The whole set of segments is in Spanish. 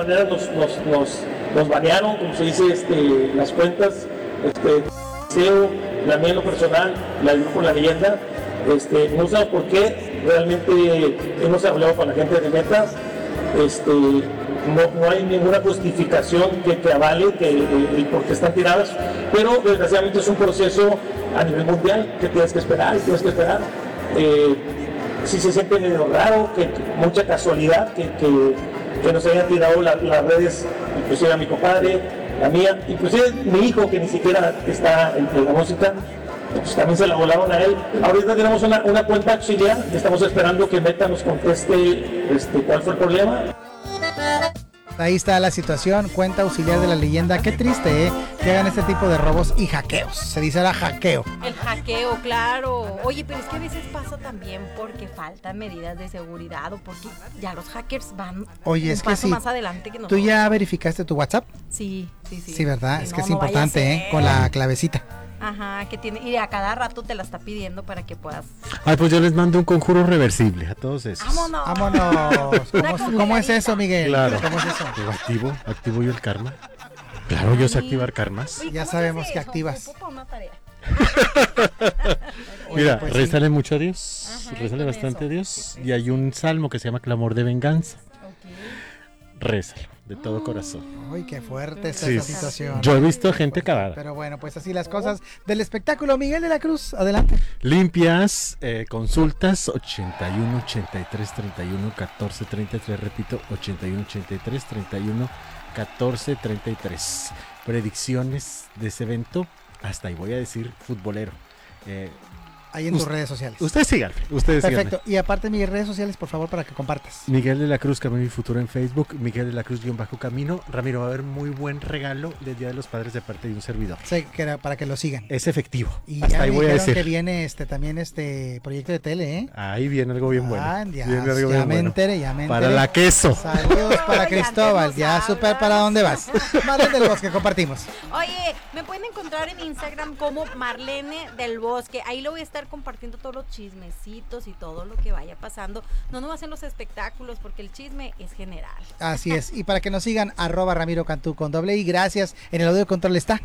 manera nos banearon, como se dice, las cuentas, SEO, la mía en lo personal, la del grupo La Leyenda, no sabemos por qué, realmente hemos hablado con la gente de Metas, no hay ninguna justificación que avale el por qué están tiradas, pero desgraciadamente es un proceso a nivel mundial que tienes que esperar. Sí se siente medio raro, que mucha casualidad que nos hayan tirado las redes, inclusive a mi compadre, la mía, inclusive mi hijo que ni siquiera está en la música, pues también se la volaron a él. Ahorita tenemos una cuenta auxiliar, estamos esperando que Meta nos conteste cuál fue el problema. Ahí está la situación, cuenta auxiliar de La Leyenda. Qué triste, que hagan este tipo de robos y hackeos. Se dice ahora hackeo. El hackeo, claro. Oye, pero es que a veces pasa también porque faltan medidas de seguridad o porque ya los hackers van un paso más adelante que nosotros. ¿Tú ya verificaste tu WhatsApp? Sí. Sí, ¿verdad? Sí, es que es importante, con la clavecita. Ajá, que tiene, y a cada rato te la está pidiendo para que puedas. Ay, pues yo les mando un conjuro reversible a todos esos. ¡Vámonos! ¿Cómo es eso, Miguel? Claro. ¿Cómo es eso? Activo yo el karma. Claro, yo sé activar karmas. Oye, ya sabemos que activas. Una tarea. Mira, pues rézale mucho a Dios. Ajá, Rézale con bastante eso. a Dios. Y hay un salmo que se llama Clamor de Venganza. Rézalo, de todo corazón. Uy, qué fuerte está Sí, esta sí. situación. Yo he visto gente acabada. Pero bueno, pues así las cosas del espectáculo. Miguel de la Cruz, adelante. Limpias, consultas 81 83 31 14 33, repito, 81 83 31 14 33. Predicciones de ese evento, hasta ahí voy a decir futbolero. Ahí en tus redes sociales. Ustedes síganme. Perfecto. Y aparte mis redes sociales, por favor, para que compartas. Miguel de la Cruz, Camino y Futuro en Facebook, Miguel de la Cruz _Camino. Ramiro, va a haber muy buen regalo del Día de los Padres de parte de un servidor. Sí, que era para que lo sigan. Es efectivo. Y hasta ya ahí me voy a dijeron decir. que viene también proyecto de tele, ¿eh? Ahí viene algo bien bueno. Ya Viene algo me bien bueno. enteré. Para la queso. Saludos para Ya Cristóbal. te Ya nos supe hablas. para dónde vas. Madre del Bosque, compartimos. Oye, me pueden encontrar en Instagram como Marlene del Bosque. Ahí lo voy a estar compartiendo todos los chismecitos y todo lo que vaya pasando. No nomás en los espectáculos, porque el chisme es general. Así es. Y para que nos sigan, @Ramiro Cantú con _I. Gracias. En el audio de control está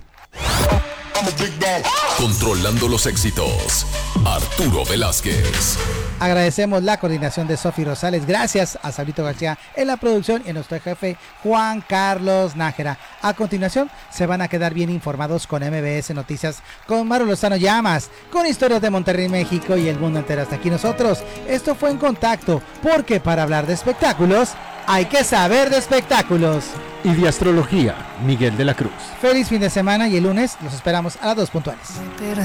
Controlando los éxitos, Arturo Velázquez. Agradecemos la coordinación de Sofi Rosales. Gracias a Sabrito García en la producción y a nuestro jefe Juan Carlos Nájera. A continuación se van a quedar bien informados con MBS Noticias, con Maru Lozano Llamas, con historias de Monterrey, México y el mundo entero. Hasta aquí nosotros. Esto fue En Contacto, porque para hablar de espectáculos hay que saber de espectáculos. Y de astrología, Miguel de la Cruz. Feliz fin de semana y el lunes los esperamos a las 2 puntuales.